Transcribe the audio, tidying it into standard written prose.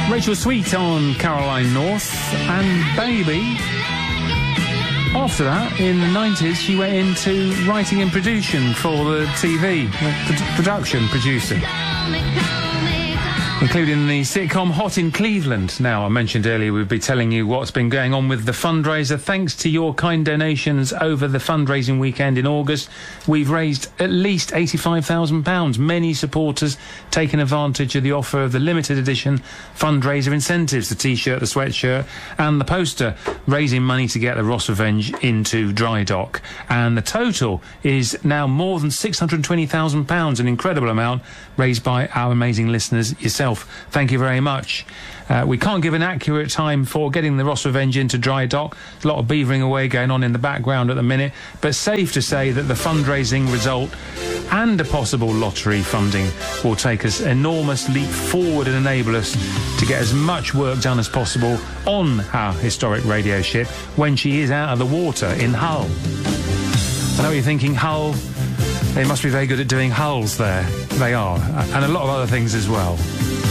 Rachel Sweet on Caroline North and Baby. After that, in the 90s, she went into writing and production for the TV, production producer, including the sitcom Hot in Cleveland. Now, I mentioned earlier we'd be telling you what's been going on with the fundraiser. Thanks to your kind donations over the fundraising weekend in August, we've raised at least £85,000. Many supporters taking advantage of the offer of the limited edition fundraiser incentives, the T-shirt, the sweatshirt and the poster, raising money to get the Ross Revenge into dry dock. And the total is now more than £620,000, an incredible amount raised by our amazing listeners, yourself. Thank you very much. We can't give an accurate time for getting the Ross Revenge into dry dock. There's a lot of beavering away going on in the background at the minute, but safe to say that the fundraising result and a possible lottery funding will take us an enormous leap forward and enable us to get as much work done as possible on our historic radio ship when she is out of the water in Hull. I know you're thinking, Hull, they must be very good at doing hulls there. They are, and a lot of other things as well.